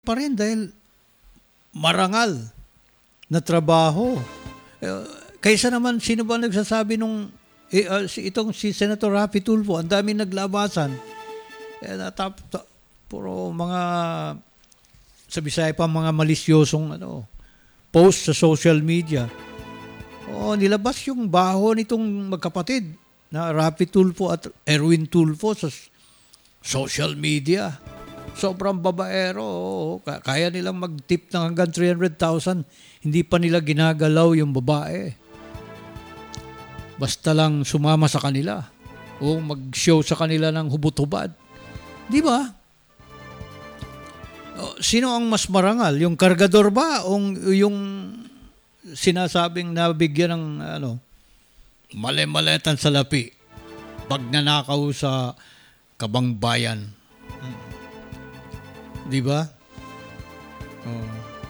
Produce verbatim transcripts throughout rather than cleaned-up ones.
pa rin dahil marangal na trabaho. Eh, kaysa naman, sino ba nagsasabi nung, eh, uh, si, itong si Senator Raffy Tulfo, ang dami naglabasan. Eh, natap, ta, puro mga, sa Bisaya pa, mga malisyosong ano, post sa social media. Oo, nilabas yung baho nitong magkapatid na Raffy Tulfo at Erwin Tulfo sa social media. Sobrang babaero. Oo. Kaya nilang mag-tip ng hanggang three hundred thousand. Hindi pa nila ginagalaw yung babae. Basta lang sumama sa kanila o mag-show sa kanila ng hubot-hubad. Di ba? Sino ang mas marangal? Yung kargador ba o yung sinasabing nabigyan ng ano, male-maletan sa lapi pag nanakaw sa kabangbayan? Di ba? Oh.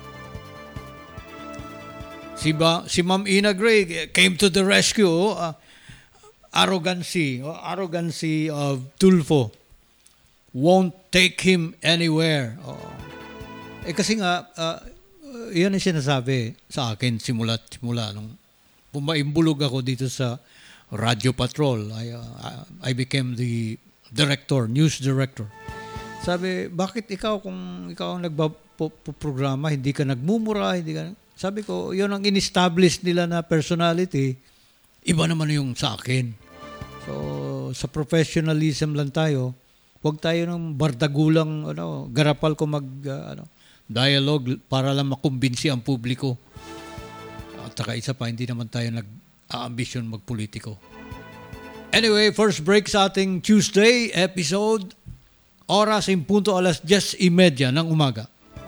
Si ba si Ma'am Ina Gray came to the rescue. Oh, uh, arrogancy, oh, arrogancy of Tulfo won't take him anywhere. Oh. Eh kasi nga uh, yan ang sinasabi sa akin simula simula nung pumaimbulog ako dito sa Radio Patrol. I uh, I became the director, news director. Sabi, bakit ikaw kung ikaw ang nagpo-programa, hindi ka nagmumura, hindi ka... Sabi ko, yun ang in-establish nila na personality, iba naman yung sa akin. So, sa professionalism lang tayo, huwag tayo ng bardagulang, ano, garapal ko mag, uh, ano, dialogue para lang makumbinsi ang publiko. At saka isa pa, hindi naman tayo nag-a-ambition magpolitiko. Anyway, first break sa ating Tuesday episode. Oras in punto alas diyes y media ng umaga.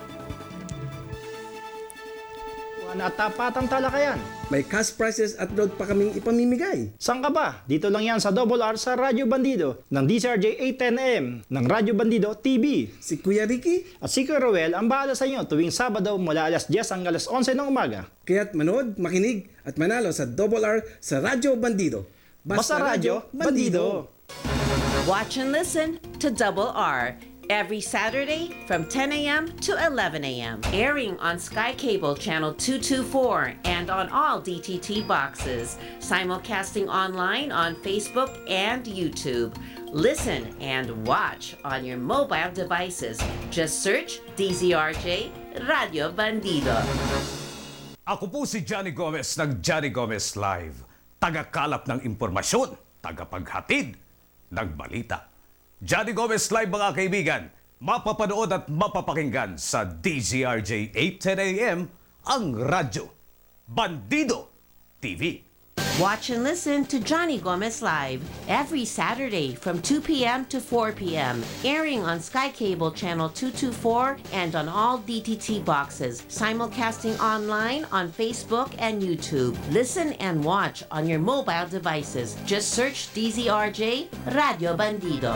At tapatang talakayan. May cash prizes at load pa kaming ipamimigay. Saan ka ba? Dito lang yan sa Double R sa Radyo Bandido ng D C R J eight ten A M ng Radyo Bandido T V. Si Kuya Ricky at si Kuya Roel ang bahala sa inyo tuwing Sabado mula alas diyes hanggang alas onse ng umaga. Kaya't manood, makinig at manalo sa Double R sa Radyo Bandido. Basta, Basta Radyo Bandido. Watch and listen to Double R every Saturday from ten A M to eleven A M Airing on Sky Cable Channel two twenty-four and on all D T T boxes. Simulcasting online on Facebook and YouTube. Listen and watch on your mobile devices. Just search D Z R J Radio Bandido. Ako po si Johnny Gomez ng Johnny Gomez Live. Tagakalap ng impormasyon, tagapaghatid ng balita. Johnny Gomez Live mga kaibigan, mapapanood at mapapakinggan sa D Z R J eight ten A M ang radyo Bandido T V. Watch and listen to Johnny Gomez Live every Saturday from two P M to four P M airing on Sky Cable Channel two twenty-four and on all D T T boxes, simulcasting online on Facebook and YouTube. Listen and watch on your mobile devices. Just search D Z R J Radio Bandido.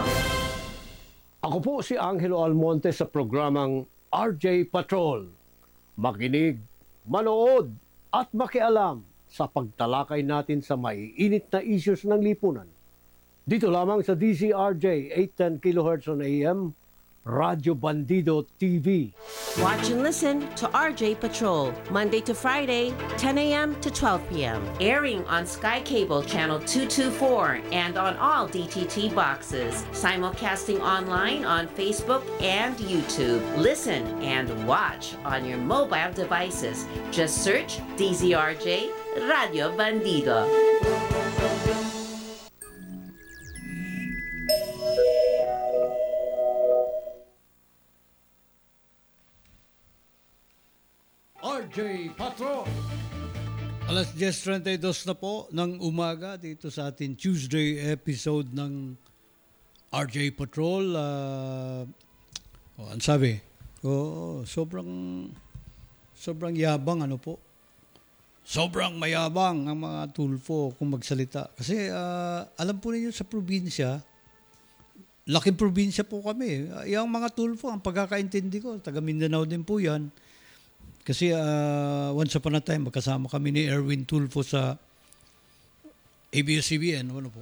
Ako po si Angelo Almonte sa programang R J Patrol. Makinig, manood at makialam sa pagtalakay natin sa maiinit na issues ng lipunan. Dito lamang sa D Z R J eight ten kilohertz on A M, Radyo Bandido T V. Watch and listen to R J Patrol, Monday to Friday, ten A M to twelve P M Airing on Sky Cable Channel two twenty-four and on all D T T boxes. Simulcasting online on Facebook and YouTube. Listen and watch on your mobile devices. Just search D Z R J Radio Bandido. R J Patrol. Alas diyes treinta y dos na po ng umaga dito sa ating Tuesday episode ng R J Patrol. Uh, oh, ang sabi, oh, sobrang sobrang yabang ano po. Sobrang mayabang ang mga Tulfo kung magsalita. Kasi uh, alam po ninyo sa probinsya, laking probinsya po kami. Uh, yung mga Tulfo, ang pagkakaintindi ko, taga Mindanao din po yan. Kasi uh, once upon a time, magkasama kami ni Erwin Tulfo sa A B S C B N. Ano po?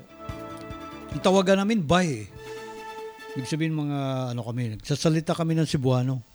Ang tawagan namin, bay. Ibig sabihin mga, ano kami, nagsasalita kami ng Cebuano.